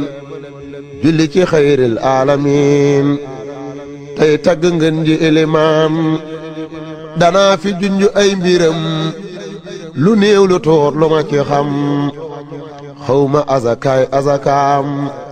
julli ci xayril aalamiin tey tagg ngeen ji ilimaan danaa fi junj ay mbiram lu néew lu tuut lu ma ci xam xawma azakaay azakaam